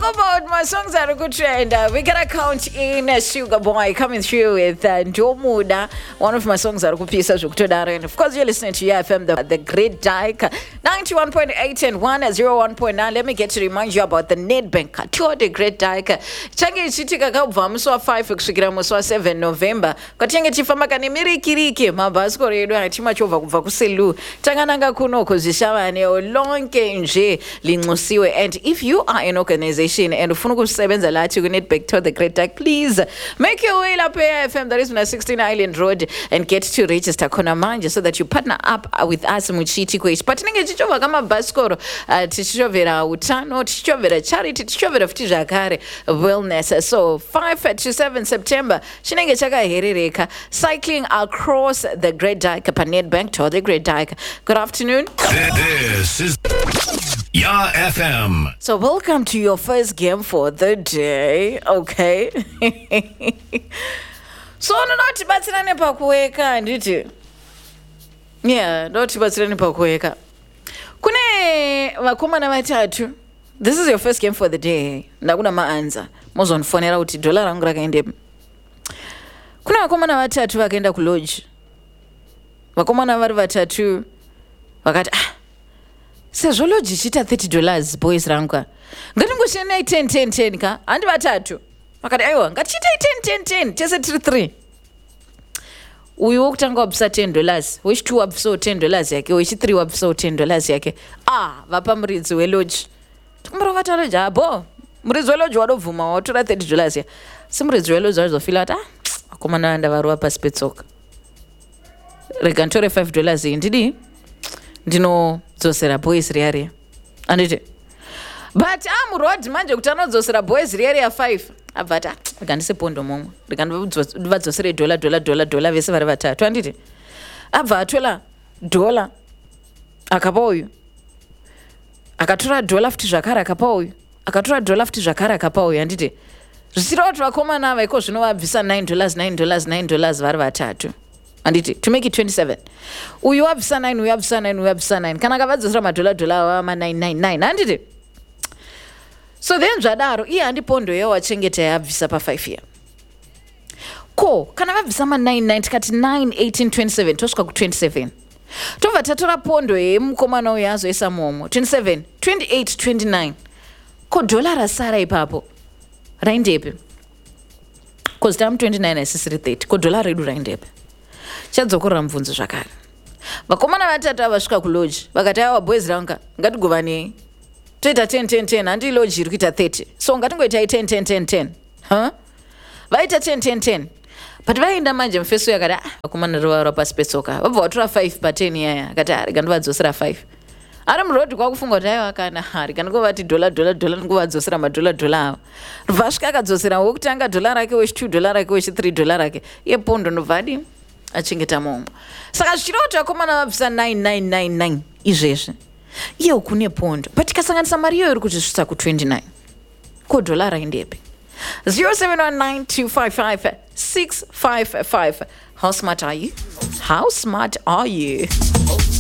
talk about my songs that are good trend. We gotta count in Sugar Boy coming through with Joe Muda, one of my songs that are good pieces. And of course, you're listening to FM, the Great Dyke, 91.8 and 101.9. Let me get to remind you about the Nedbank Tour, the Great Dyke. Change chitika kabva musi wa 5 kusvikira musi wa 7 November. Kwatenge chifamba kane mirikiriki mabhasikoro edu achimachovha kubva kuselu. Tangananga kuno kuzishavane lonke nje linxusiwe. And if you are an organization and ufuna kusebenza lathi ku Nedbank Tour, the Great Dyke, please make your way up here FM, that is on 16 Island Road, and get to register khona manje so that you partner up with us muchiti kwechi. But tinenge tichova kama bhasikoro tichovera utano, tichovera charity, tichovera futi zvakare wellness. So 5 to 7 September chinenge chakaherereka, cycling across the Great Dyke pa Nedbank Tour, the Great Dyke. Good afternoon. This is Ya FM. So welcome to your first game for the day, okay? So noti batsirane pakuweka nditi. Yeah, noti batsirane pakuweka. Kune vakomana vatatu. This is your first game for the day. Ndakuna maanza. Mozonfonera kuti dollar rangu rakaende. Kuna vakomana vatatu vakaenda ku lodge. Vakomana vari vatatu vakati sezvo lodge ichiita $30 boys rangu. Ngatingoshenai 10 ka. Handi vatatu. Vakati aiwa ngatiitai 10 tese tiri 3. Uyu wokutanga wabvisa $10, wechi2 wabvisawo $10 yake, wechi3 wabvisawo $10 yake. Vapa muridzi welodge. Tikumbura vata lodge abo. Muridzi welodge wadobvuma watora $30 ya. Si muridzi welodge wazofila kuti vakomana vanda varuva pasi petsoka. Rega nditore $5 iyi ndidi ndinodzosera boys riya. Anditi. But road manje kuti anodzosera boys riya 5. Abvata rikandise pondo momwe rikandivadzosere $, vese vari vatatu. Anditi. Abva atwela $, akapa uyu. Akatora $, futi zvakare akapa uyu. Akatora $, futi zvakare akapa uyu. Anditi. Zvichireva kuti vakomana ava iko zvino vabvisa $9 vari vatatu. Anditi, to make it 27. Uyu wabvisa 9, uyu wabvisa 9, uyu wabvisa 9. Kana akavadzosera $, ava ma999. Anditi. So then zvadaro iye handipondo yawachengeta yabvisa pa 5 year. Ko kana vabvisa ma99 tikati 9 18 27 tosvika ku 27. Tobva tatora pondo yemukomana uyu azoisa momo 27 28 29. Ko dollar rasara ipapo raindepi? Cause tam 29 asisiri 30. Ko dollar redu raindepi? Chadzokorera mubvunzo zvakare. Vakomana vatatu vasvika ku lodge vakati awa boys ranga ngatigovane toita 10 handi lodge iri kuita 30, so ngatingoitai 10 vaita 10 but vaenda manje mufeso yakati vakomana rova pasi petsoka vabva vatora 5 pa 10 yaya akati rega ndovadzosera 5 ari murodi kwakufunga kuti aiwa kana rega ndigovati $, ndigovadzosera $, ava vasvika akadzosera wokutanga $, rake wechi2 rake wechi3 rake iye pondo ndobva adi achengeta momwe. Saka zvichireva kuti vakomana vabvisa 9999 izvezvi iye kune pondo, but tikasanganisa mari iyo iri kuzvisvitsa ku 29, ko $, raindepi? 0719255655. How smart are you?